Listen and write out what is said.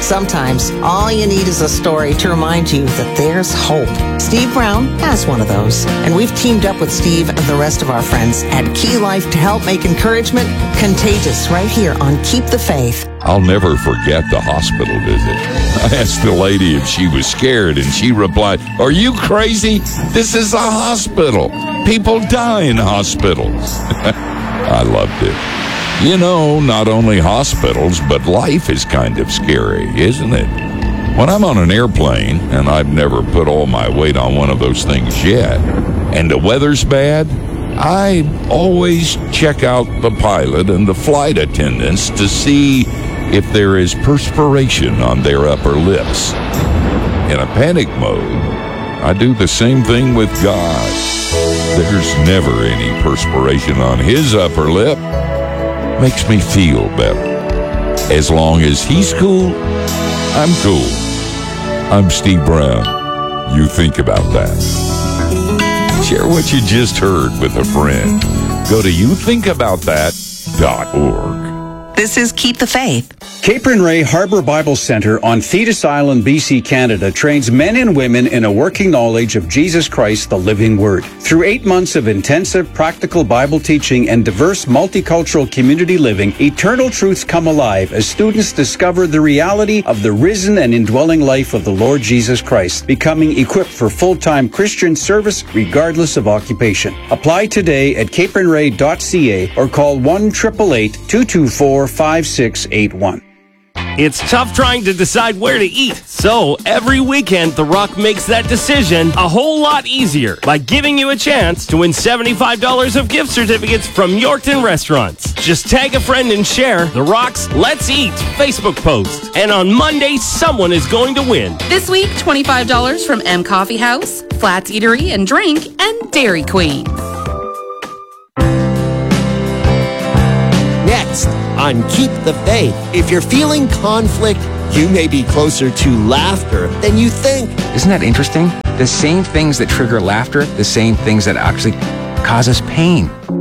Sometimes all you need is a story to remind you that there's hope. Steve Brown has one of those. And we've teamed up with Steve and the rest of our friends at Key Life to help make encouragement contagious right here on Keep the Faith. I'll never forget the hospital visit. I asked the lady if she was scared, and she replied, "Are you crazy? This is a hospital. People die in hospitals." I loved it. You know, not only hospitals, but life is kind of scary, isn't it? When I'm on an airplane, and I've never put all my weight on one of those things yet, and the weather's bad, I always check out the pilot and the flight attendants to see if there is perspiration on their upper lips. In a panic mode, I do the same thing with God. There's never any perspiration on his upper lip. Makes me feel better. As long as he's cool, I'm cool. I'm Steve Brown. You think about that. Share what you just heard with a friend. Go to youthinkaboutthat.org. This is Keep the Faith. Capron Ray Harbor Bible Center on Thetis Island, BC, Canada trains men and women in a working knowledge of Jesus Christ, the living Word. Through 8 months of intensive practical Bible teaching and diverse multicultural community living, eternal truths come alive as students discover the reality of the risen and indwelling life of the Lord Jesus Christ, becoming equipped for full-time Christian service regardless of occupation. Apply today at capronray.ca or call 1-888-224-5681. It's tough trying to decide where to eat. So every weekend, The Rock makes that decision a whole lot easier by giving you a chance to win $75 of gift certificates from Yorkton Restaurants. Just tag a friend and share The Rock's Let's Eat Facebook post. And on Monday, someone is going to win. This week, $25 from M Coffee House, Flats Eatery and Drink, and Dairy Queen. Next on Keep the Faith. If you're feeling conflict, you may be closer to laughter than you think. Isn't that interesting? The same things that trigger laughter, the same things that actually cause us pain.